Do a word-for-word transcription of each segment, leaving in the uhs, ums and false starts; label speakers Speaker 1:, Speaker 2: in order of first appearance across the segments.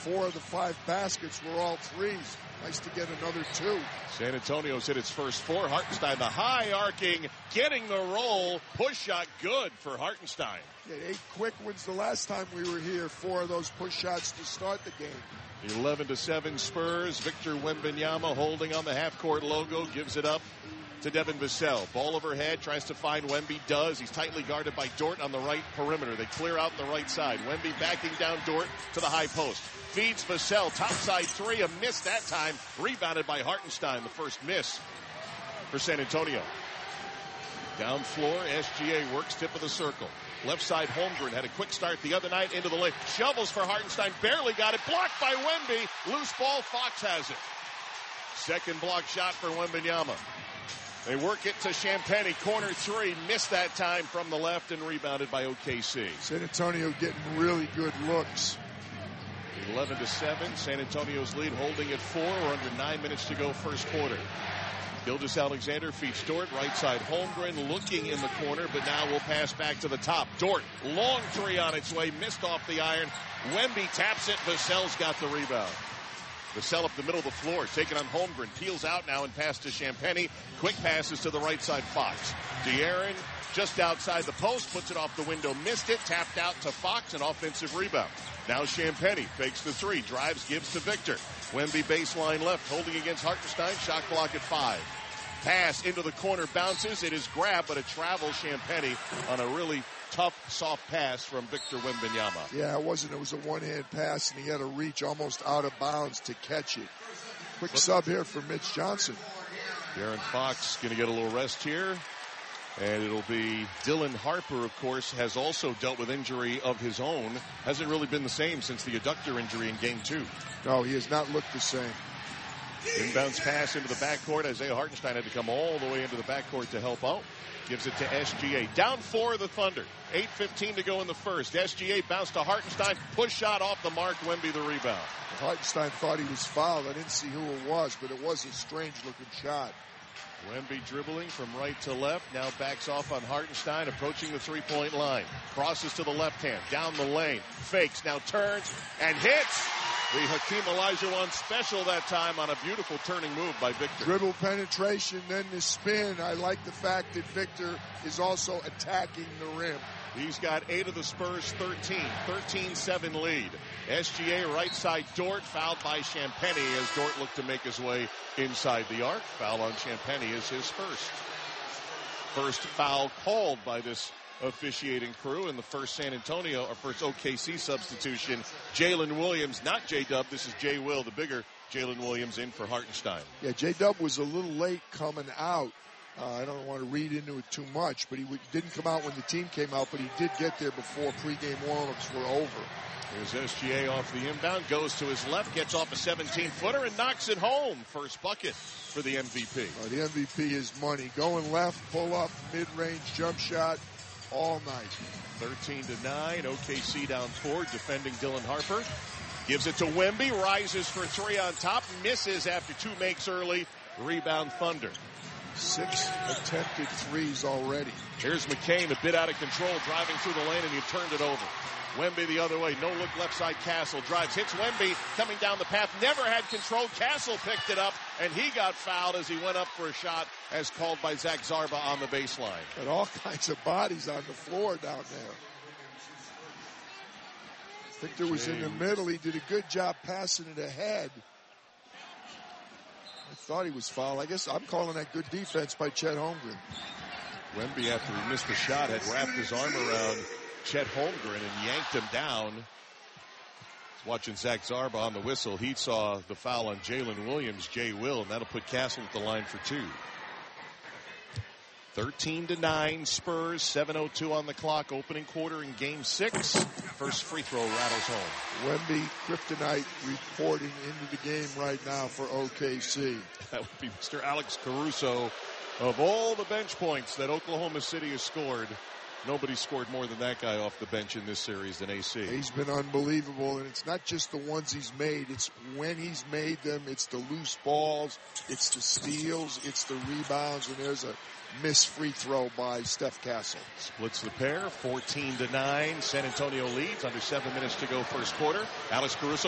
Speaker 1: four of the five baskets were all threes. Nice to get another two.
Speaker 2: San Antonio's hit its first four. Hartenstein, the high arcing, getting the roll. Push shot good for Hartenstein.
Speaker 1: He had eight quick ones the last time we were here. Four of those push shots to start the game.
Speaker 2: eleven to seven Spurs. Victor Wembanyama holding on the half-court logo. Gives it up to Devin Vassell. Ball overhead. Tries to find Wemby. Does. He's tightly guarded by Dort on the right perimeter. They clear out the right side. Wemby backing down Dort to the high post. Feeds Vassell, topside three, a miss that time, rebounded by Hartenstein, the first miss for San Antonio. Down floor, S G A works tip of the circle. Left side, Holmgren had a quick start the other night into the lane. Shovels for Hartenstein, barely got it, blocked by Wemby. Loose ball, Fox has it. Second block shot for Wembanyama. They work it to Champagnie, corner three, missed that time from the left and rebounded by O K C.
Speaker 1: San Antonio getting really good looks.
Speaker 2: eleven to seven, San Antonio's lead holding at four. We're under nine minutes to go first quarter. Gilgeous-Alexander feeds Dort, right side Holmgren looking in the corner, but now we'll pass back to the top. Dort, long three on its way, missed off the iron. Wemby taps it, Vassell's got the rebound. Vassell up the middle of the floor, taking on Holmgren, peels out now and pass to Champagnie. Quick passes to the right side, Fox. De'Aaron just outside the post, puts it off the window, missed it, tapped out to Fox, an offensive rebound. Now Champagnie fakes the three, drives, gives to Victor. Wemby baseline left, holding against Hartenstein, shot clock at five. Pass into the corner, bounces, it is grabbed, but it travels Champagnie on a really tough, soft pass from Victor Wembanyama.
Speaker 1: Yeah, it wasn't, it was a one-hand pass, and he had to reach almost out of bounds to catch it. Quick sub here for Mitch Johnson.
Speaker 2: De'Aaron Fox going to get a little rest here. And it'll be Dylan Harper, of course, has also dealt with injury of his own. Hasn't really been the same since the adductor injury in game two.
Speaker 1: No, he has not looked the same.
Speaker 2: Inbounds pass into the backcourt. Isaiah Hartenstein had to come all the way into the backcourt to help out. Gives it to S G A. Down four, the Thunder. eight fifteen to go in the first. S G A bounced to Hartenstein. Push shot off the mark. Wemby the rebound.
Speaker 1: Hartenstein thought he was fouled. I didn't see who it was, but it was a strange-looking shot.
Speaker 2: Wemby dribbling from right to left. Now backs off on Hartenstein, approaching the three-point line. Crosses to the left hand, down the lane. Fakes, now turns and hits. The Hakeem Olajuwon special that time on a beautiful turning move by Victor.
Speaker 1: Dribble penetration, then the spin. I like the fact that Victor is also attacking the rim.
Speaker 2: He's got eight of the Spurs, thirteen. thirteen seven lead. S G A right side Dort, fouled by Champagnie as Dort looked to make his way inside the arc. Foul on Champagnie is his first. First foul called by this officiating crew in the first San Antonio, or first O K C substitution. Jalen Williams, not J-Dub, this is J. Will, the bigger Jalen Williams in for Hartenstein.
Speaker 1: Yeah, J-Dub was a little late coming out. Uh, I don't want to read into it too much, but he w- didn't come out when the team came out, but he did get there before pregame warm-ups were over.
Speaker 2: Here's S G A off the inbound, goes to his left, gets off a seventeen-footer and knocks it home. First bucket for the M V P.
Speaker 1: Uh, the M V P is money. Going left, pull up, mid-range jump shot, all night.
Speaker 2: thirteen to nine, O K C down four, defending Dylan Harper. Gives it to Wemby, rises for three on top, misses after two makes early. Rebound Thunder.
Speaker 1: Six attempted threes already.
Speaker 2: Here's McCain, a bit out of control, driving through the lane, and he turned it over. Wemby the other way, no look left side, Castle drives, hits Wemby, coming down the path, never had control. Castle picked it up, and he got fouled as he went up for a shot, as called by Zach Zarba on the baseline.
Speaker 1: And all kinds of bodies on the floor down there. Victor was in the middle. He did a good job passing it ahead. I thought he was fouled. I guess I'm calling that good defense by Chet Holmgren.
Speaker 2: Wemby, after he missed the shot, had wrapped his arm around Chet Holmgren and yanked him down. Watching Zach Zarba on the whistle, he saw the foul on Jalen Williams, Jay Will, and that'll put Castle at the line for two. thirteen to nine, Spurs, seven oh two on the clock, opening quarter in game six. First free throw rattles home.
Speaker 1: Wemby Kryptonite reporting into the game right now for O K C.
Speaker 2: That would be Mister Alex Caruso. Of all the bench points that Oklahoma City has scored, nobody scored more than that guy off the bench in this series than A C.
Speaker 1: He's been unbelievable, and it's not just the ones he's made. It's when he's made them. It's the loose balls. It's the steals. It's the rebounds, and there's a missed free throw by Steph Castle.
Speaker 2: Splits the pair, fourteen to nine. San Antonio leads, under seven minutes to go first quarter. Alex Caruso drives.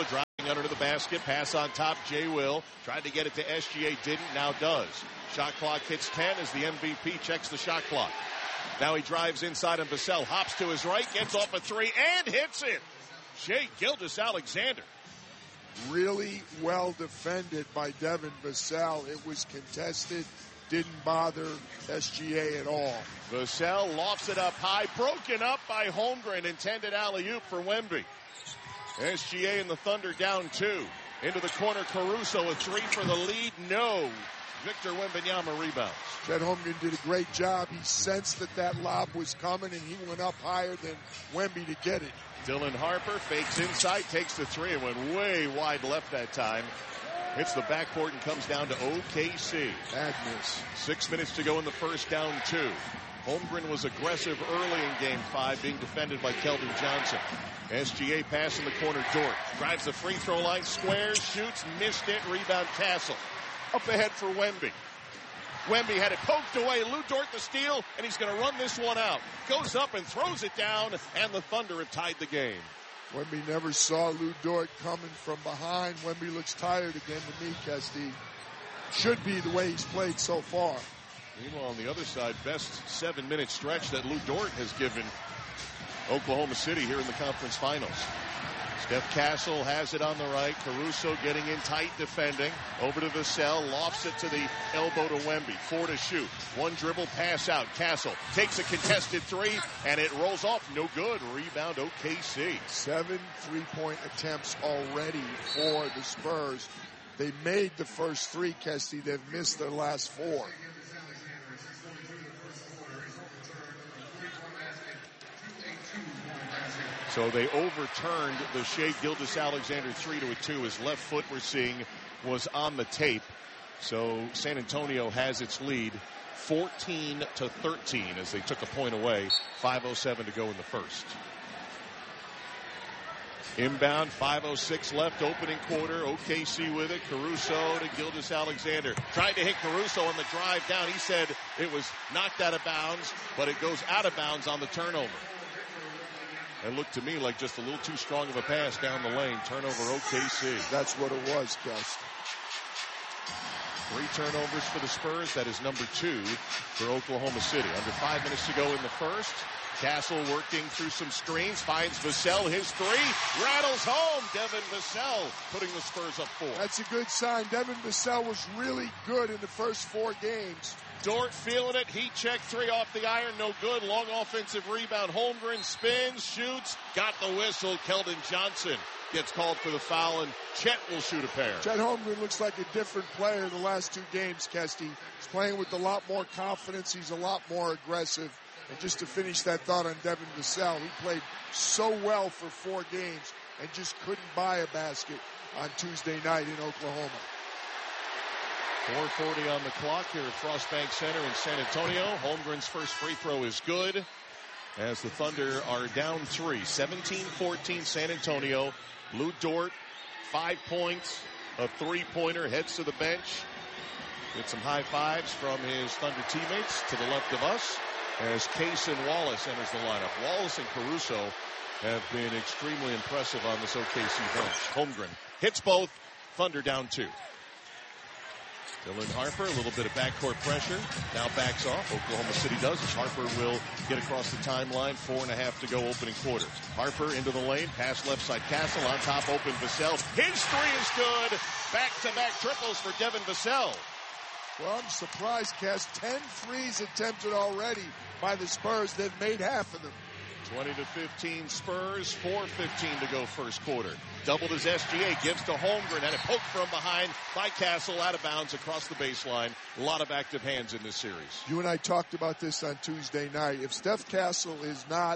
Speaker 2: Under the basket, pass on top, Jay Will. Tried to get it to S G A, didn't, now does. Shot clock hits ten as the M V P checks the shot clock. Now he drives inside and Vassell hops to his right, gets off a three, and hits it. Shai Gilgeous-Alexander.
Speaker 1: Really well defended by Devin Vassell. It was contested, didn't bother S G A at all.
Speaker 2: Vassell lofts it up high, broken up by Holmgren, intended alley-oop for Wemby. S G A and the Thunder down two. Into the corner, Caruso, a three for the lead, no. Victor Wembanyama rebounds.
Speaker 1: Chet Holmgren did a great job. He sensed that that lob was coming, and he went up higher than Wemby to get it.
Speaker 2: Dylan Harper fakes inside, takes the three, and went way wide left that time. Hits the backboard and comes down to O K C.
Speaker 1: Agnes.
Speaker 2: Six minutes to go in the first, down two. Holmgren was aggressive early in game five, being defended by Keldon Johnson. S G A pass in the corner, Dort. Drives the free throw line, squares, shoots, missed it, rebound Castle. Up ahead for Wemby. Wemby had it poked away. Lou Dort the steal, and he's going to run this one out. Goes up and throws it down, and the Thunder have tied the game.
Speaker 1: Wemby never saw Lou Dort coming from behind. Wemby looks tired again to me, Kesty. Should be the way he's played so far.
Speaker 2: Meanwhile, on the other side, best seven-minute stretch that Lou Dort has given Oklahoma City here in the conference finals. Steph Castle has it on the right. Caruso getting in tight, defending. Over to Vassell, lofts it to the elbow to Wemby. Four to shoot. One dribble, pass out. Castle takes a contested three, and it rolls off. No good. Rebound O K C.
Speaker 1: Seven three-point attempts already for the Spurs. They made the first three, Kesty. They've missed their last four.
Speaker 2: So they overturned the Shai Gilgeous-Alexander three to a two. His left foot, we're seeing, was on the tape. So San Antonio has its lead fourteen to thirteen as they took a point away. five oh seven to go in the first. Inbound, five oh six left, opening quarter. O K C with it. Caruso to Gilgeous-Alexander. Tried to hit Caruso on the drive down. He said it was knocked out of bounds, but it goes out of bounds on the turnover. It looked to me like just a little too strong of a pass down the lane. Turnover O K C.
Speaker 1: That's what it was, Gus.
Speaker 2: Three turnovers for the Spurs. That is number two for Oklahoma City. Under five minutes to go in the first. Castle working through some screens. Finds Vassell. His three. Rattles home. Devin Vassell putting the Spurs up four.
Speaker 1: That's a good sign. Devin Vassell was really good in the first four games.
Speaker 2: Dort feeling it. Heat check three off the iron. No good. Long offensive rebound. Holmgren spins, shoots, got the whistle. Keldon Johnson gets called for the foul, and Chet will shoot a pair.
Speaker 1: Chet Holmgren looks like a different player the last two games, Kesty. He's playing with a lot more confidence. He's a lot more aggressive. And just to finish that thought on Devin Vassell, he played so well for four games and just couldn't buy a basket on Tuesday night in Oklahoma.
Speaker 2: four forty on the clock here at Frostbank Center in San Antonio. Holmgren's first free throw is good as the Thunder are down three. seventeen fourteen San Antonio. Lou Dort, five points, a three-pointer, heads to the bench. Get some high fives from his Thunder teammates to the left of us as Cason Wallace enters the lineup. Wallace and Caruso have been extremely impressive on this O K C bench. Holmgren hits both. Thunder down two. Dylan Harper, a little bit of backcourt pressure. Now backs off. Oklahoma City does as Harper will get across the timeline. Four and a half to go opening quarter. Harper into the lane. Pass left side. Castle on top. Open Vassell. His three is good. Back-to-back triples for Devin Vassell.
Speaker 1: Well, I'm surprised, Cass. Ten threes attempted already by the Spurs. They've made half of them.
Speaker 2: twenty to fifteen Spurs. four fifteen to go first quarter. Doubled his S G A. Gives to Holmgren. And a poke from behind by Castle. Out of bounds across the baseline. A lot of active hands in this series.
Speaker 1: You and I talked about this on Tuesday night. If Steph Castle is not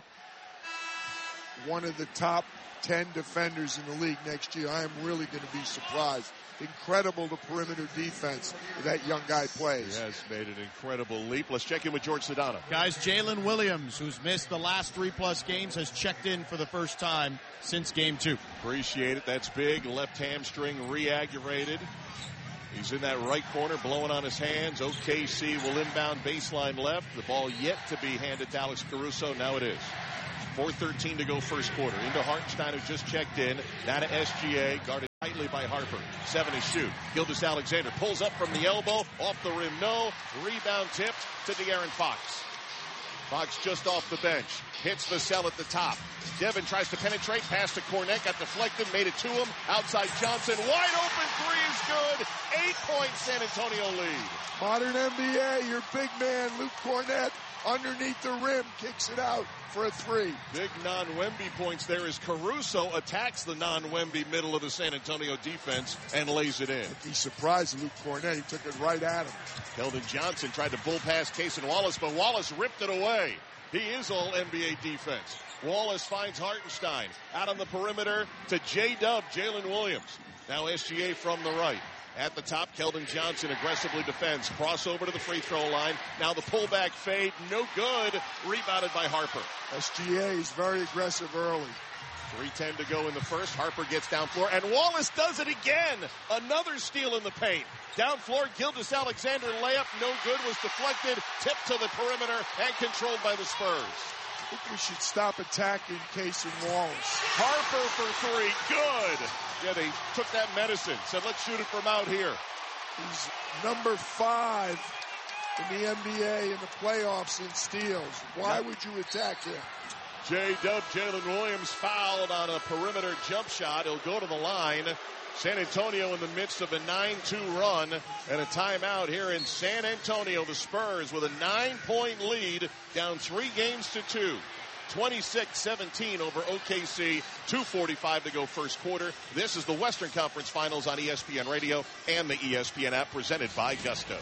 Speaker 1: one of the top ten defenders in the league next year, I am really going to be surprised. Incredible the perimeter defense that young guy plays.
Speaker 2: He has made an incredible leap. Let's check in with George Sedano.
Speaker 3: Guys, Jalen Williams, who's missed the last three-plus games, has checked in for the first time since game two.
Speaker 2: Appreciate it. That's big. Left hamstring re-aggravated. He's in that right corner, blowing on his hands. O K C will inbound baseline left. The ball yet to be handed to Alex Caruso. Now it is. four thirteen to go first quarter. Into Hartenstein, who just checked in. Now to S G A, guarded tightly by Harper. Seven to shoot. Gilgeous-Alexander pulls up from the elbow. Off the rim, no. Rebound tipped to De'Aaron Fox. Fox just off the bench. Hits the cell at the top. Devin tries to penetrate. Pass to Cornette. Got deflected. Made it to him. Outside Johnson. Wide open three is good. Eight-point San Antonio lead.
Speaker 1: Modern N B A, your big man, Luke Cornette, underneath the rim, kicks it out for a three. Big non-Wemby points there as Caruso attacks the non-Wemby middle of the San Antonio defense and lays it in. He's surprised Luke Cornette. He took it right at him. Keldon Johnson tried to bull pass Cason Wallace, but Wallace ripped it away. He is all N B A defense. Wallace finds Hartenstein out on the perimeter to J-Dub, Jalen Williams. Now S G A from the right. At the top, Keldon Johnson aggressively defends. Crossover to the free throw line. Now the pullback fade. No good. Rebounded by Harper. S G A is very aggressive early. three ten to go in the first. Harper gets down floor. And Wallace does it again. Another steal in the paint. Down floor, Gilgeous-Alexander layup. No good. Was deflected. Tipped to the perimeter and controlled by the Spurs. I think we should stop attacking Cason Wallace. Harper for three. Good. Yeah, they took that medicine. Said, let's shoot it from out here. He's number five in the N B A in the playoffs in steals. Why would you attack him? J-Dub, Jalen Williams fouled on a perimeter jump shot. He'll go to the line. San Antonio in the midst of a nine two run and a timeout here in San Antonio. The Spurs with a nine-point lead, down three games to two. twenty-six seventeen over O K C. two forty-five to go first quarter. This is the Western Conference Finals on E S P N Radio and the E S P N app, presented by Gusto.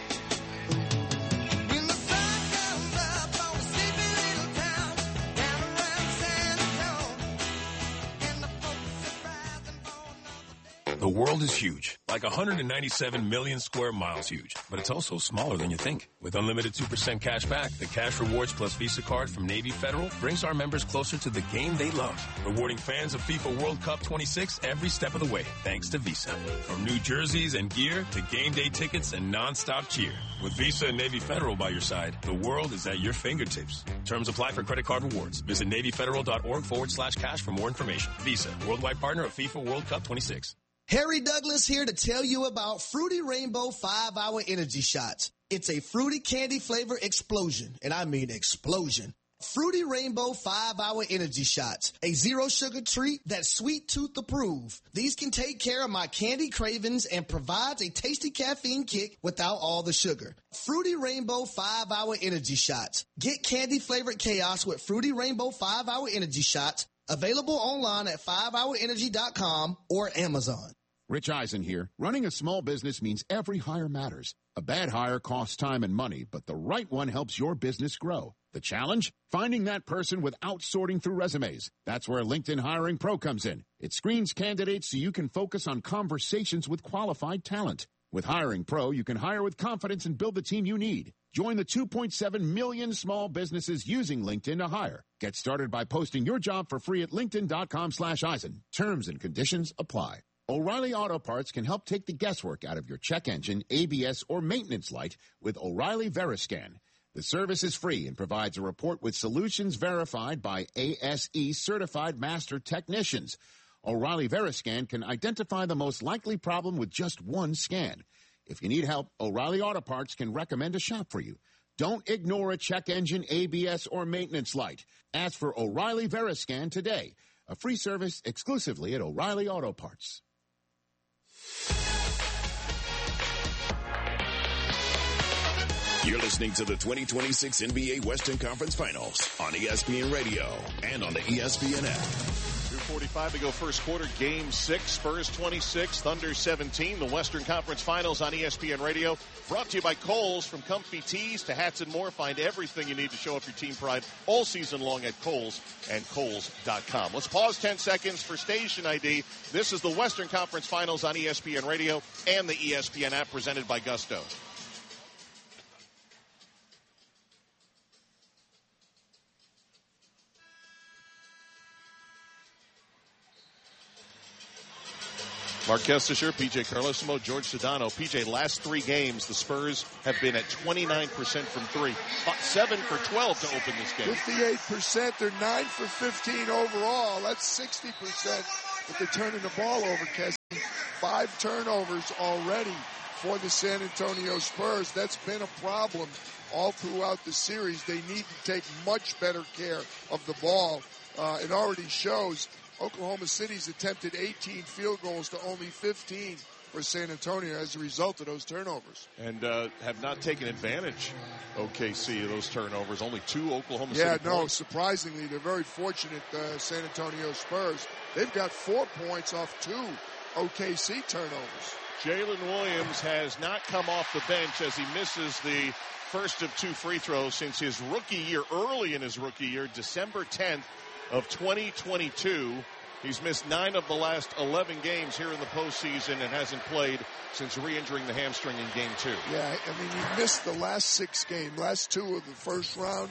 Speaker 4: The world is huge, like one hundred ninety-seven million square miles huge, but it's also smaller than you think. With unlimited two percent cash back, the Cash Rewards Plus Visa card from Navy Federal brings our members closer to the game they love, rewarding fans of FIFA World Cup twenty-six every step of the way, thanks to Visa. From new jerseys and gear to game day tickets and non-stop cheer. With Visa and Navy Federal by your side, the world is at your fingertips. Terms apply for credit card rewards. Visit NavyFederal.org forward slash cash for more information. Visa, worldwide partner of FIFA World Cup twenty-six.
Speaker 5: Harry Douglas here to tell you about Fruity Rainbow five hour Energy Shots. It's a fruity candy flavor explosion, and I mean explosion. Fruity Rainbow five hour Energy Shots, a zero sugar treat that's sweet tooth approved. These can take care of my candy cravings and provides a tasty caffeine kick without all the sugar. Fruity Rainbow five hour Energy Shots. Get candy flavored chaos with Fruity Rainbow five hour Energy Shots. Available online at five hour energy dot com or Amazon.
Speaker 6: Rich Eisen here. Running a small business means every hire matters. A bad hire costs time and money, but the right one helps your business grow. The challenge? Finding that person without sorting through resumes. That's where LinkedIn Hiring Pro comes in. It screens candidates so you can focus on conversations with qualified talent. With Hiring Pro, you can hire with confidence and build the team you need. Join the two point seven million small businesses using LinkedIn to hire. Get started by posting your job for free at linkedin.com slash Eisen. Terms and conditions apply. O'Reilly Auto Parts can help take the guesswork out of your check engine, A B S, or maintenance light with O'Reilly Veriscan. The service is free and provides a report with solutions verified by A S E-certified master technicians. O'Reilly Veriscan can identify the most likely problem with just one scan. If you need help, O'Reilly Auto Parts can recommend a shop for you. Don't ignore a check engine, A B S, or maintenance light. Ask for O'Reilly Veriscan today. A free service exclusively at O'Reilly Auto Parts.
Speaker 7: You're listening to the twenty twenty-six N B A Western Conference Finals on E S P N Radio and on the E S P N app.
Speaker 2: two forty-five to go first quarter, game six, Spurs twenty-six, Thunder seventeen, the Western Conference Finals on E S P N Radio. Brought to you by Kohl's. From comfy tees to hats and more, find everything you need to show up your team pride all season long at Kohl's and Kohl's dot com. Let's pause ten seconds for station I D. This is the Western Conference Finals on E S P N Radio and the E S P N app, presented by Gusto. Marquez Fisher, P J Carlesimo, George Sedano. P J, last three games, the Spurs have been at twenty-nine percent from three. seven for twelve to open this game.
Speaker 1: fifty-eight percent. They're nine for fifteen overall. That's sixty percent. But they're turning the ball over, Kessie. Five turnovers already for the San Antonio Spurs. That's been a problem all throughout the series. They need to take much better care of the ball. Uh, it already shows. Oklahoma City's attempted eighteen field goals to only fifteen for San Antonio as a result of those turnovers.
Speaker 2: And uh, have not taken advantage, O K C, of those turnovers. Only two Oklahoma
Speaker 1: yeah,
Speaker 2: City
Speaker 1: no,
Speaker 2: points.
Speaker 1: surprisingly, they're very fortunate, uh, San Antonio Spurs. They've got four points off two O K C turnovers.
Speaker 2: Jalen Williams has not come off the bench as he misses the first of two free throws since his rookie year, early in his rookie year, December tenth of twenty twenty-two. He's missed nine of the last eleven games here in the postseason and hasn't played since re-injuring the hamstring in game two.
Speaker 1: Yeah, I mean, he missed the last six games, last two of the first round,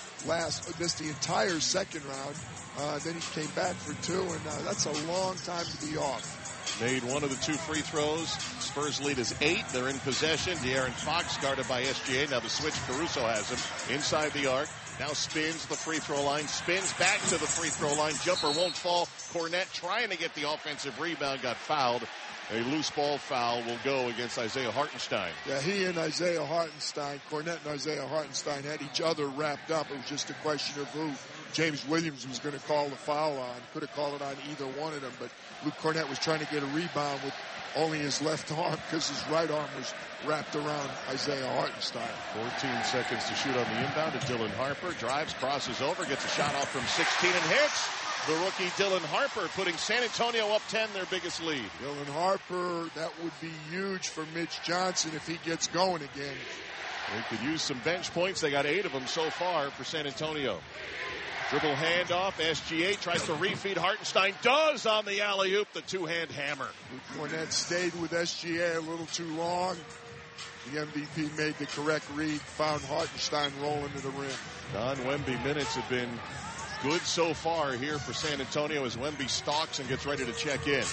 Speaker 1: last missed the entire second round. Uh, then he came back for two, and uh, that's a long time to be off.
Speaker 2: Made one of the two free throws. Spurs lead is eight. They're in possession. De'Aaron Fox guarded by S G A. Now the switch, Caruso has him inside the arc. Now spins the free throw line, spins back to the free throw line. Jumper won't fall. Cornette trying to get the offensive rebound, got fouled. A loose ball foul will go against Isaiah Hartenstein.
Speaker 1: Yeah, he and Isaiah Hartenstein, Cornette and Isaiah Hartenstein had each other wrapped up. It was just a question of who James Williams was going to call the foul on. Could have called it on either one of them, but Luke Cornette was trying to get a rebound with only his left arm because his right arm was wrapped around Isaiah Hartenstein.
Speaker 2: fourteen seconds to shoot on the inbound to Dylan Harper. Drives, crosses over, gets a shot off from sixteen and hits. The rookie Dylan Harper putting San Antonio up ten, their biggest lead.
Speaker 1: Dylan Harper, that would be huge for Mitch Johnson if he gets going again.
Speaker 2: They could use some bench points. They got eight of them so far for San Antonio. Dribble handoff. S G A tries to refeed. Hartenstein does on the alley-oop. The two-hand hammer.
Speaker 1: Cornette stayed with S G A a little too long. The M V P made the correct read, found Hartenstein rolling to the rim.
Speaker 2: Don Wemby minutes have been good so far here for San Antonio as Wemby stalks and gets ready to check in.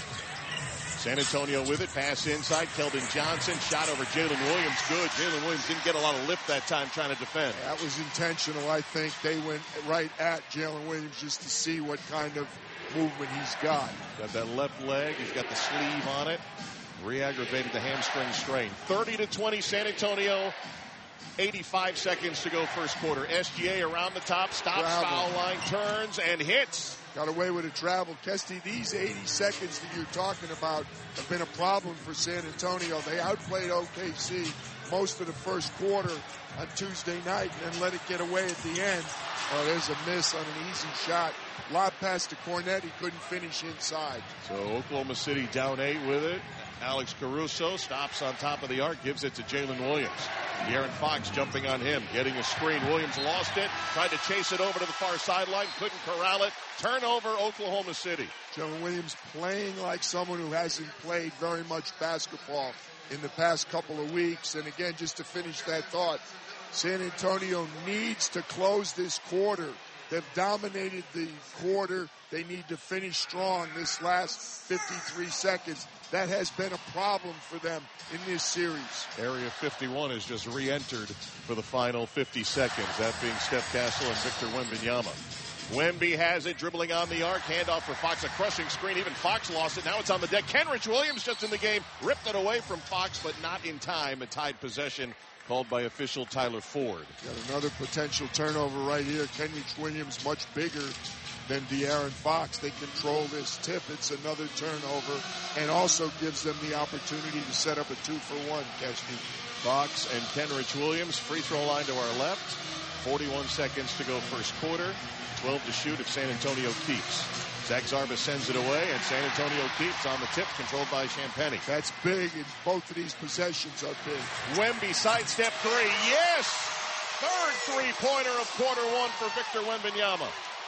Speaker 2: San Antonio with it, pass inside, Keldon Johnson, shot over Jalen Williams, good. Jalen Williams didn't get a lot of lift that time trying to defend.
Speaker 1: That was intentional, I think. They went right at Jalen Williams just to see what kind of movement he's got.
Speaker 2: Got that left leg, he's got the sleeve on it. Re-aggravated the hamstring strain. thirty to twenty San Antonio. eighty-five seconds to go first quarter. S G A around the top, stops,
Speaker 1: Travel.
Speaker 2: foul line, turns, and hits.
Speaker 1: Got away with a travel. Kesty, these eighty seconds that you're talking about have been a problem for San Antonio. They outplayed O K C most of the first quarter on Tuesday night and then let it get away at the end. Oh, there's a miss on an easy shot. Lob pass to Cornette. He couldn't finish inside.
Speaker 2: So Oklahoma City down eight with it. Alex Caruso stops on top of the arc, gives it to Jalen Williams. De'Aaron Fox jumping on him, getting a screen. Williams lost it, tried to chase it over to the far sideline, couldn't corral it. Turnover, Oklahoma City.
Speaker 1: Jalen Williams playing like someone who hasn't played very much basketball in the past couple of weeks. And again, just to finish that thought, San Antonio needs to close this quarter. They've dominated the quarter. They need to finish strong this last fifty-three seconds. That has been a problem for them in this series.
Speaker 2: Area fifty-one has just re-entered for the final fifty seconds, that being Steph Castle and Victor Wembanyama. Wemby has it, dribbling on the arc, handoff for Fox, a crushing screen. Even Fox lost it. Now it's on the deck. Kenrich Williams just in the game, ripped it away from Fox, but not in time. A tied possession called by official Tyler Ford.
Speaker 1: Got another potential turnover right here. Kenrich Williams much bigger than De'Aaron Fox. They control this tip. It's another turnover and also gives them the opportunity to set up a two for one. Kesty.
Speaker 2: Fox and Kenrich Williams, free throw line to our left. forty-one seconds to go first quarter. twelve to shoot if San Antonio keeps. Zach Zarba sends it away, and San Antonio keeps on the tip, controlled by Champagnie.
Speaker 1: That's big, and both of these possessions are big.
Speaker 2: Wemby sidestep three. Yes! Third three-pointer of quarter one for Victor Wembanyama.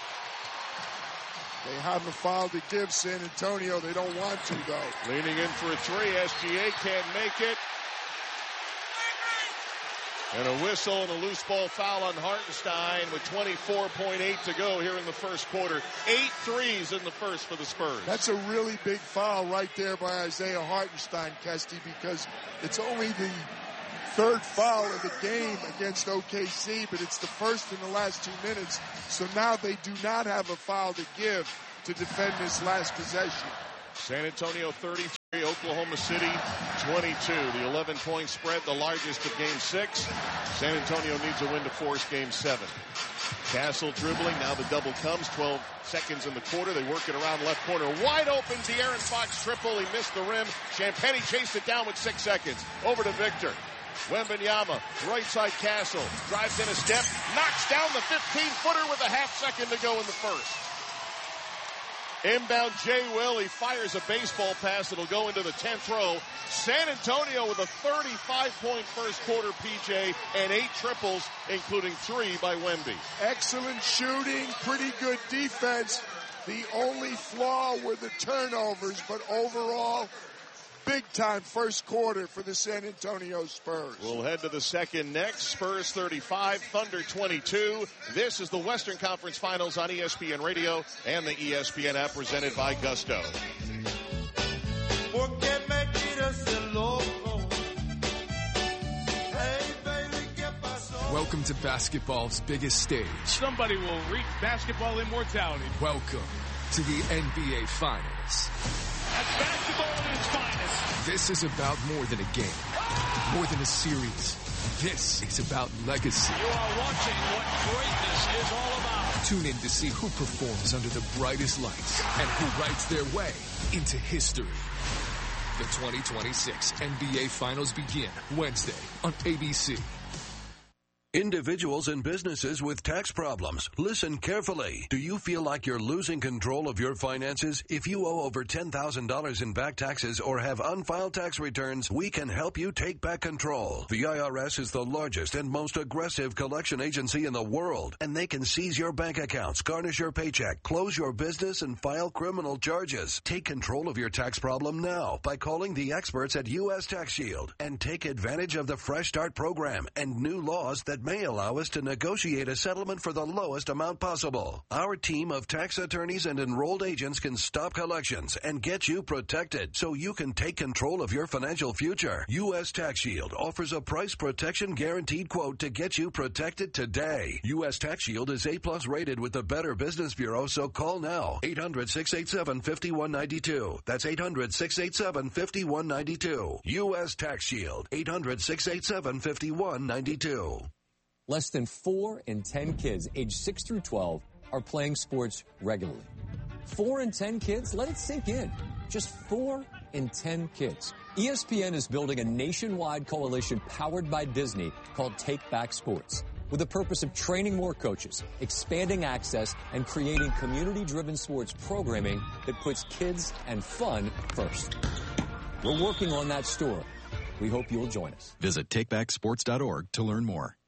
Speaker 1: They have a foul to give San Antonio. They don't want to, though.
Speaker 2: Leaning in for a three. S G A can't make it. And a whistle and a loose ball foul on Hartenstein with twenty-four point eight to go here in the first quarter. Eight threes in the first for the Spurs.
Speaker 1: That's a really big foul right there by Isaiah Hartenstein, Kesty, because it's only the third foul of the game against O K C, but it's the first in the last two minutes. So now they do not have a foul to give to defend this last possession.
Speaker 2: San Antonio thirty-three, Oklahoma City twenty-two. The eleven-point spread, the largest of Game six. San Antonio needs a win to force Game seven. Castle dribbling. Now the double comes. twelve seconds in the quarter. They work it around left corner. Wide open. De'Aaron Fox triple. He missed the rim. Champagnie chased it down with six seconds. Over to Victor. Wembanyama, right side Castle. Drives in a step. Knocks down the fifteen-footer with a half second to go in the first. Inbound Jay Will, he fires a baseball pass that'll go into the tenth row. San Antonio with a thirty-five point first quarter, P J, and eight triples, including three by Wemby.
Speaker 1: Excellent shooting, pretty good defense. The only flaw were the turnovers, but overall, big-time first quarter for the San Antonio Spurs.
Speaker 2: We'll head to the second next. Spurs thirty-five, Thunder twenty-two. This is the Western Conference Finals on E S P N Radio and the E S P N app presented by Gusto.
Speaker 8: Welcome to basketball's biggest stage.
Speaker 9: Somebody will reach basketball immortality.
Speaker 8: Welcome to the N B A Finals.
Speaker 9: That's basketball at its finest.
Speaker 8: This is about more than a game, more than a series. This is about legacy.
Speaker 9: You are watching what greatness is all about.
Speaker 8: Tune in to see who performs under the brightest lights and who writes their way into history. The twenty twenty-six N B A Finals begin Wednesday on A B C.
Speaker 10: Individuals and businesses with tax problems, listen carefully. Do you feel like you're losing control of your finances? If you owe over ten thousand dollars in back taxes or have unfiled tax returns, we can help you take back control. The I R S is the largest and most aggressive collection agency in the world, and they can seize your bank accounts, garnish your paycheck, close your business, and file criminal charges. Take control of your tax problem now by calling the experts at U S Tax Shield and take advantage of the Fresh Start program and new laws that may allow us to negotiate a settlement for the lowest amount possible. Our team of tax attorneys and enrolled agents can stop collections and get you protected so you can take control of your financial future. U S Tax Shield offers a price protection guaranteed quote to get you protected today. U S Tax Shield is A plus rated with the Better Business Bureau, so call now. eight hundred, six eight seven, five one nine two. That's eight hundred, six eight seven, five one nine two. U S Tax Shield. eight hundred, six eight seven, five one nine two.
Speaker 11: Less than four in ten kids aged six through twelve are playing sports regularly. Four in ten kids? Let it sink in. Just four in ten kids. E S P N is building a nationwide coalition powered by Disney called Take Back Sports, with the purpose of training more coaches, expanding access, and creating community-driven sports programming that puts kids and fun first. We're working on that story. We hope you'll join us.
Speaker 12: Visit take back sports dot org to learn more.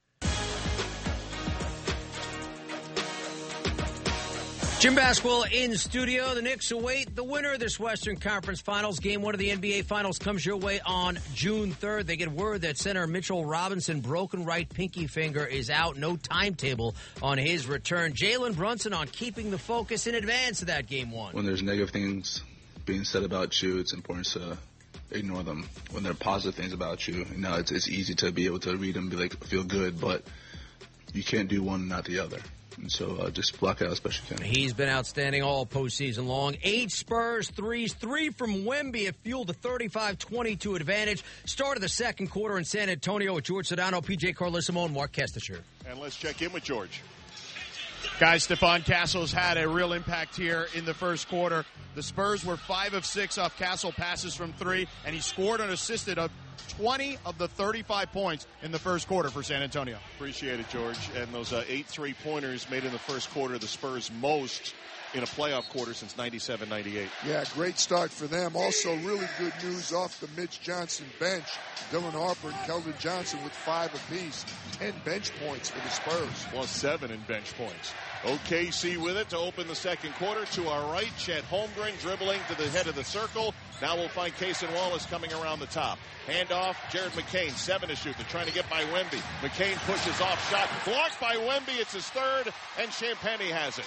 Speaker 13: Jim Basquil in studio. The Knicks await the winner of this Western Conference Finals. Game one of the N B A Finals comes your way on June third. They get word that center Mitchell Robinson, broken right pinky finger, is out. No timetable on his return. Jalen Brunson on keeping the focus in advance of that game one.
Speaker 14: When there's negative things being said about you, it's important to ignore them. When there are positive things about you, you know, it's, it's easy to be able to read them and be like, feel good, but you can't do one and not the other. And so uh, just block out as best you can.
Speaker 13: He's been outstanding all postseason long. Eight Spurs threes, three from Wemby. It fueled a thirty-five twenty-two advantage. Started the second quarter in San Antonio with George Sedano, P J Carlissimo, and Mark Kestisher.
Speaker 2: And let's check in with George.
Speaker 3: Guys, Stephon Castle's had a real impact here in the first quarter. The Spurs were five of six off Castle passes from three, and he scored and assisted a twenty of the thirty-five points in the first quarter for San Antonio.
Speaker 2: Appreciate it, George. And those uh, eight three-pointers made in the first quarter, the Spurs most in a playoff quarter since ninety-seven ninety-eight.
Speaker 1: Yeah, great start for them. Also, really good news off the Mitch Johnson bench. Dylan Harper and Keldon Johnson with five apiece. Ten bench points for the Spurs.
Speaker 2: Plus seven in bench points. O K C with it to open the second quarter. To our right, Chet Holmgren dribbling to the head of the circle. Now we'll find Cason Wallace coming around the top. Handoff, Jared McCain, seven to shoot. They're trying to get by Wemby. McCain pushes off shot. Blocked by Wemby. It's his third, and Champagnie has it.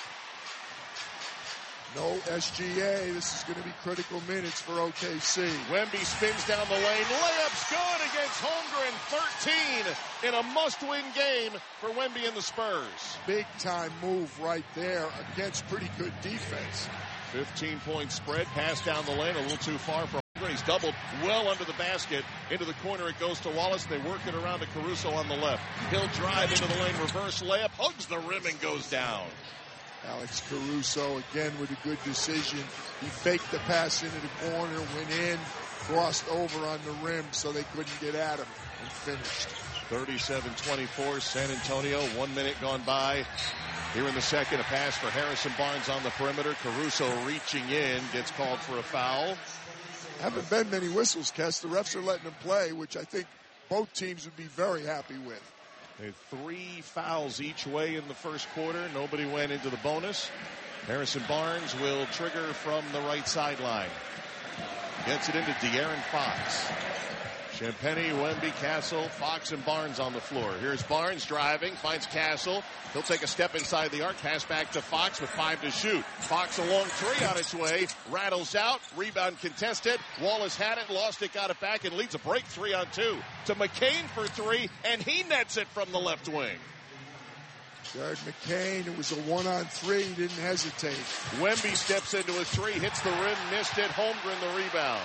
Speaker 1: No S G A. This is going to be critical minutes for O K C.
Speaker 2: Wemby spins down the lane. Layup's good against Holmgren. thirteen in a must-win game for Wemby and the Spurs.
Speaker 1: Big-time move right there against pretty good defense.
Speaker 2: fifteen-point spread. Pass down the lane. A little too far for Holmgren. He's doubled well under the basket. Into the corner it goes to Wallace. They work it around to Caruso on the left. He'll drive into the lane. Reverse layup. Hugs the rim and goes down.
Speaker 1: Alex Caruso again with a good decision. He faked the pass into the corner, went in, crossed over on the rim so they couldn't get at him, and finished.
Speaker 2: thirty-seven twenty-four San Antonio. One minute gone by. Here in the second, a pass for Harrison Barnes on the perimeter. Caruso reaching in, gets called for a foul.
Speaker 1: Haven't been many whistles, Kess. The refs are letting them play, which I think both teams would be very happy with.
Speaker 2: They had three fouls each way in the first quarter. Nobody went into the bonus. Harrison Barnes will trigger from the right sideline. Gets it into De'Aaron Fox. Champagnie, Wemby, Castle, Fox, and Barnes on the floor. Here's Barnes driving, finds Castle. He'll take a step inside the arc, pass back to Fox with five to shoot. Fox a long three on its way, rattles out, rebound contested. Wallace had it, lost it, got it back, and leads a break three on two to McCain for three, and he nets it from the left wing.
Speaker 1: Jared McCain, it was a one-on-three, he didn't hesitate.
Speaker 2: Wemby steps into a three, hits the rim, missed it. Holmgren the rebound.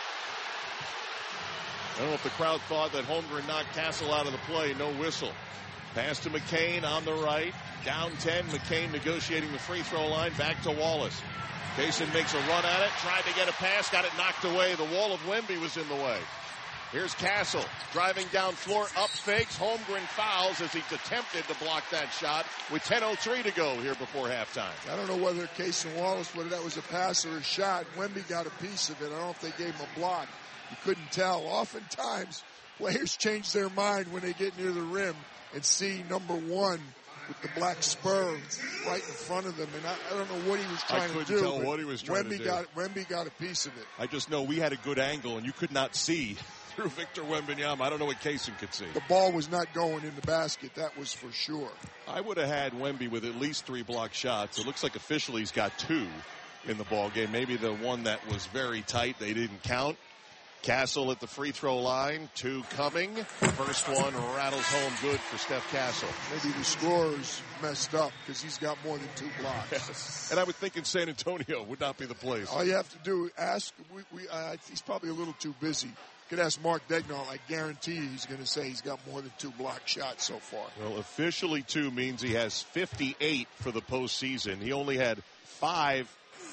Speaker 2: I don't know if the crowd thought that Holmgren knocked Castle out of the play. No whistle. Pass to McCain on the right. Down ten. McCain negotiating the free throw line. Back to Wallace. Kaysen makes a run at it. Tried to get a pass. Got it knocked away. The wall of Wemby was in the way. Here's Castle. Driving down floor. Up fakes. Holmgren fouls as he attempted to block that shot with ten oh three to go here before halftime.
Speaker 1: I don't know whether Kaysen Wallace, whether that was a pass or a shot. Wemby got a piece of it. I don't know if they gave him a block. You couldn't tell. Oftentimes, players change their mind when they get near the rim and see number one with the black spur right in front of them. And I, I don't know what he was trying to do.
Speaker 2: I couldn't tell what he was trying
Speaker 1: Wemby
Speaker 2: to do.
Speaker 1: Got, Wemby got a piece of it.
Speaker 2: I just know we had a good angle, and you could not see through Victor Wembanyama. I don't know what Kaysen could see.
Speaker 1: The ball was not going in the basket. That was for sure.
Speaker 2: I would have had Wemby with at least three block shots. It looks like officially he's got two in the ball game. Maybe the one that was very tight they didn't count. Castle at the free throw line, two coming. First one rattles home good for Steph Castle.
Speaker 1: Maybe the scorer's messed up because he's got more than two blocks.
Speaker 2: Yes. And I would think in San Antonio would not be the place.
Speaker 1: All you have to do, ask, we, we, uh, he's probably a little too busy. You could ask Mark Daigneault. I guarantee you he's going to say he's got more than two block shots so far.
Speaker 2: Well, officially two means he has fifty-eight for the postseason. He only had five.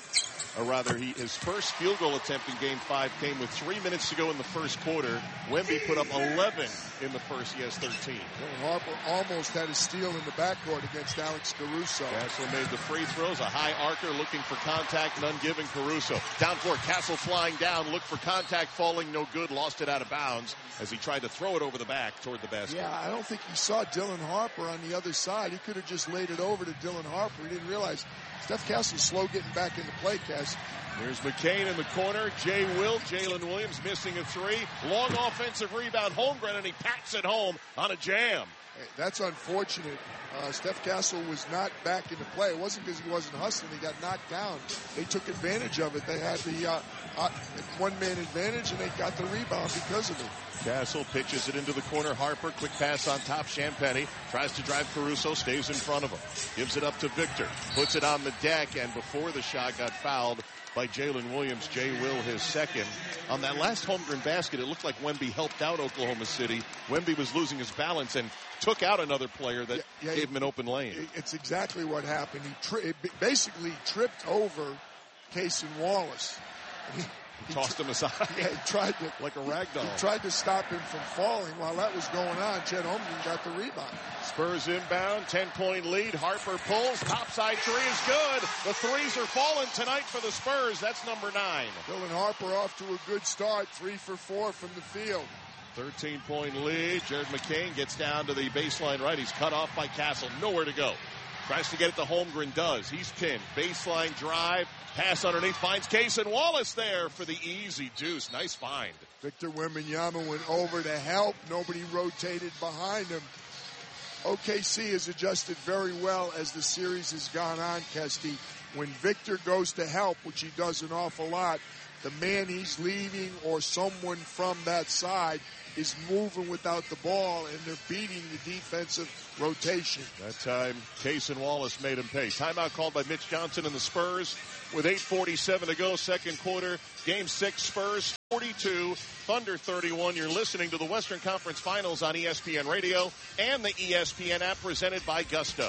Speaker 2: Or rather, he, his first field goal attempt in Game five came with three minutes to go in the first quarter. Wemby put up eleven in the first. He has thirteen.
Speaker 1: Well, Harper almost had a steal in the backcourt against Alex Caruso.
Speaker 2: Castle made the free throws. A high arcer looking for contact, none given. Caruso. Down floor, Castle flying down. Looked for contact, falling no good. Lost it out of bounds as he tried to throw it over the back toward the basket.
Speaker 1: Yeah, I don't think he saw Dylan Harper on the other side. He could have just laid it over to Dylan Harper. He didn't realize Steph Castle's slow getting back into play, Cass.
Speaker 2: Here's McCain in the corner. Jay Will, Jalen Williams missing a three. Long offensive rebound, Holmgren, and he packs it home on a jam.
Speaker 1: Hey, that's unfortunate. Uh, Steph Castle was not back into play. It wasn't because he wasn't hustling. He got knocked down. They took advantage of it. They had the uh, uh, one-man advantage, and they got the rebound because of it.
Speaker 2: Castle pitches it into the corner. Harper, quick pass on top. Champagnie tries to drive Caruso, stays in front of him. Gives it up to Victor. Puts it on the deck, and before the shot got fouled by Jalen Williams, Jay Will his second. On that last Holmgren basket, it looked like Wemby helped out Oklahoma City. Wemby was losing his balance and took out another player that yeah, yeah, gave him an open lane.
Speaker 1: It's exactly what happened. He tri- basically tripped over Kaysen Wallace.
Speaker 2: He, he tossed him aside.
Speaker 1: Yeah, he tried to,
Speaker 2: like a rag doll.
Speaker 1: He tried to stop him from falling. While that was going on, Chet Holmgren got the rebound.
Speaker 2: Spurs inbound, ten-point lead. Harper pulls. Topside three is good. The threes are falling tonight for the Spurs. That's number nine.
Speaker 1: Dylan Harper off to a good start. Three for four from the field.
Speaker 2: thirteen-point lead. Jared McCain gets down to the baseline right. He's cut off by Castle. Nowhere to go. Tries to get it to Holmgren, does. He's pinned. Baseline drive. Pass underneath. Finds Cason Wallace there for the easy deuce. Nice find.
Speaker 1: Victor Wembanyama went over to help. Nobody rotated behind him. O K C has adjusted very well as the series has gone on, Kesty. When Victor goes to help, which he does an awful lot, the man he's leaving or someone from that side is moving without the ball, and they're beating the defensive rotation.
Speaker 2: That time, Cason Wallace made him pay. Timeout called by Mitch Johnson and the Spurs with eight forty-seven to go, second quarter. Game six, Spurs forty-two, Thunder thirty-one. You're listening to the Western Conference Finals on E S P N Radio and the E S P N app presented by Gusto.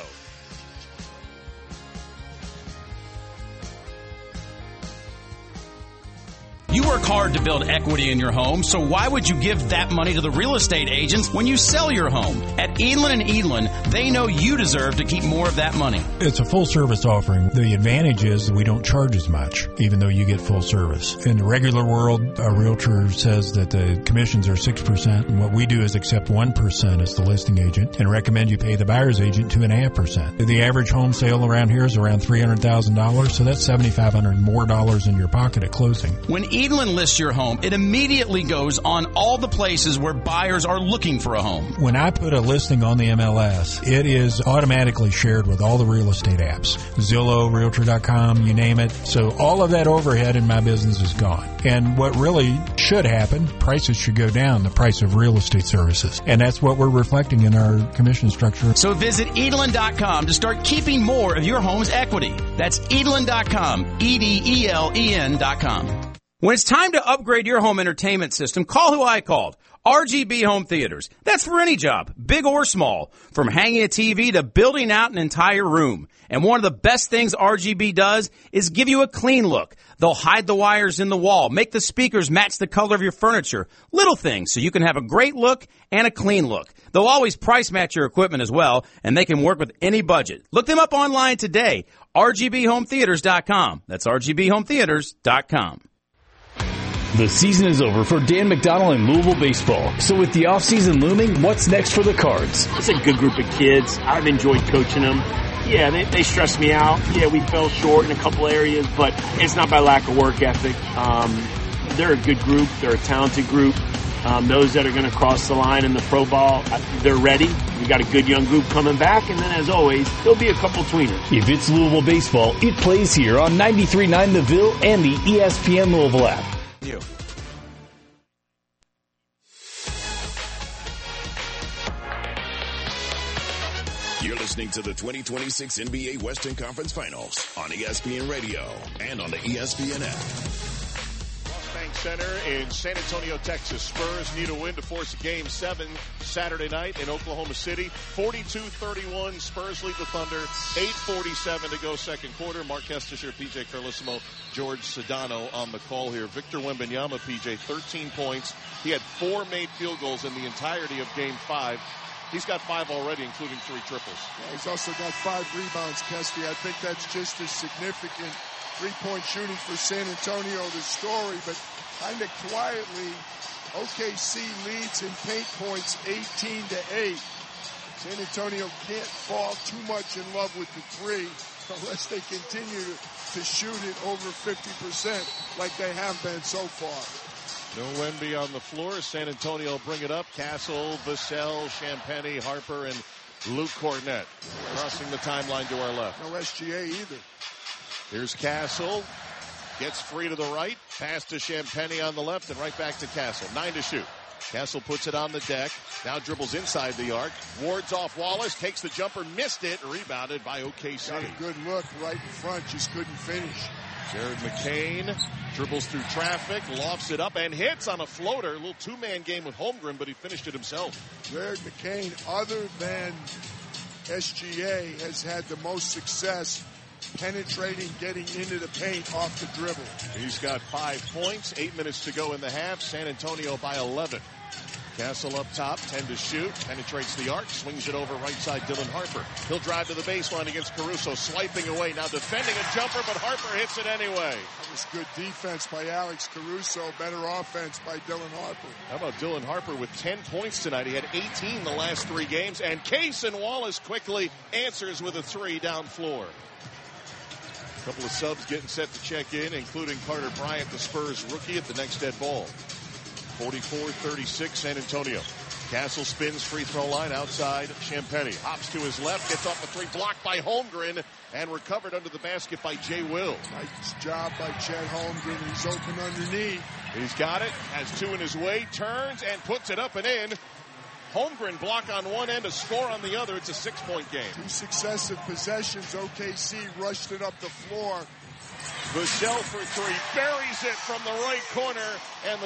Speaker 15: You work hard to build equity in your home, so why would you give that money to the real estate agents when you sell your home? At Edlin and Edlin, they know you deserve to keep more of that money.
Speaker 16: It's a full-service offering. The advantage is we don't charge as much, even though you get full service. In the regular world, a realtor says that the commissions are six percent, and what we do is accept one percent as the listing agent and recommend you pay the buyer's agent two point five percent. The average home sale around here is around three hundred thousand dollars, so that's seven thousand five hundred dollars more dollars in your pocket at closing.
Speaker 15: When Edlin lists your home, it immediately goes on all the places where buyers are looking for a home.
Speaker 16: When I put a listing on the M L S, it is automatically shared with all the real estate apps. Zillow, Realtor dot com, you name it. So all of that overhead in my business is gone. And what really should happen, prices should go down, the price of real estate services. And that's what we're reflecting in our commission structure.
Speaker 15: So visit Edlin dot com to start keeping more of your home's equity. That's Edlin dot com, E D E L E N dot com. When it's time to upgrade your home entertainment system, call who I called. R G B Home Theaters. That's for any job, big or small. From hanging a T V to building out an entire room. And one of the best things R G B does is give you a clean look. They'll hide the wires in the wall, make the speakers match the color of your furniture. Little things so you can have a great look and a clean look. They'll always price match your equipment as well, and they can work with any budget. Look them up online today. R G B home theaters dot com. That's R G B home theaters dot com.
Speaker 17: The season is over for Dan McDonnell and Louisville baseball. So with the offseason looming, what's next for the Cards?
Speaker 18: It's a good group of kids. I've enjoyed coaching them. Yeah, they, they stress me out. Yeah, we fell short in a couple areas, but it's not by lack of work ethic. Um, they're a good group. They're a talented group. Um, those that are going to cross the line in the pro ball, they're ready. We got a good young group coming back, and then as always, there'll be a couple tweeners.
Speaker 17: If it's Louisville baseball, it plays here on ninety-three point nine The Ville and the E S P N Louisville app.
Speaker 2: You.
Speaker 7: You're listening to the twenty twenty-six N B A Western Conference Finals on E S P N Radio and on the E S P N app.
Speaker 2: Ross Bank Center in San Antonio, Texas. Spurs need a win to force a game seven Saturday night in Oklahoma City. forty-two thirty-one, Spurs lead the Thunder. eight forty-seven to go second quarter. Mark Kestisher, P J Carlissimo, George Sedano on the call here. Victor Wembanyama, P J, thirteen points. He had four made field goals in the entirety of game five. He's got five already, including three triples.
Speaker 1: Yeah, he's also got five rebounds, Kesty. I think that's just as significant. Three-point shooting for San Antonio, the story, but kind of quietly, O K C leads in paint points eighteen to eight. San Antonio can't fall too much in love with the three unless they continue to, to shoot it over fifty percent like they have been so far.
Speaker 2: No Wemby on the floor. San Antonio bring it up. Castle, Vassell, Champagny, Harper, and Luke Cornett crossing the timeline to our left.
Speaker 1: No S G A either.
Speaker 2: Here's Castle. Gets free to the right. Pass to Champagny on the left and right back to Castle. Nine to shoot. Castle puts it on the deck. Now dribbles inside the arc. Wards off Wallace. Takes the jumper. Missed it. Rebounded by O K C.
Speaker 1: Got a good look right in front. Just couldn't finish.
Speaker 2: Jared McCain dribbles through traffic, lofts it up, and hits on a floater. A little two-man game with Holmgren, but he finished it himself.
Speaker 1: Jared McCain, other than S G A, has had the most success penetrating, getting into the paint off the dribble.
Speaker 2: He's got five points, eight minutes to go in the half. San Antonio by eleven. Castle up top, ten to shoot, penetrates the arc, swings it over right side Dylan Harper. He'll drive to the baseline against Caruso, swiping away, now defending a jumper, but Harper hits it anyway.
Speaker 1: That was good defense by Alex Caruso, better offense by Dylan Harper.
Speaker 2: How about Dylan Harper with ten points tonight? He had eighteen the last three games, and Cason Wallace quickly answers with a three down floor. A couple of subs getting set to check in, including Carter Bryant, the Spurs rookie, at the next dead ball. forty-four thirty-six San Antonio. Castle spins free throw line outside Champagnie. Hops to his left, gets off the three, blocked by Holmgren, and recovered under the basket by Jay Will.
Speaker 1: Nice job by Chet Holmgren. He's open underneath.
Speaker 2: He's got it, has two in his way, turns and puts it up and in. Holmgren block on one end, a score on the other. It's a six-point game.
Speaker 1: Two successive possessions. O K C rushed it up the floor.
Speaker 2: Vassell for three, buries it from the right corner, and the